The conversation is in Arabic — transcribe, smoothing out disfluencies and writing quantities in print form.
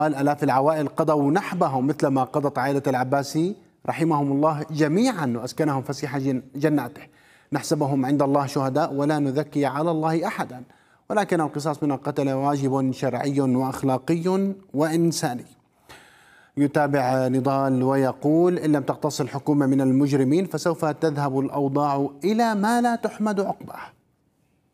آلاف العوائل قضوا نحبهم مثل ما قضت عائلة العباسي رحمهم الله جميعا وأسكنهم فسيح جناته. نحسبهم عند الله شهداء ولا نذكي على الله أحدا، ولكن القصاص من القتل واجب شرعي وأخلاقي وإنساني. يتابع نضال ويقول: إن لم تقتص الحكومة من المجرمين فسوف تذهب الأوضاع إلى ما لا تحمد عقباه.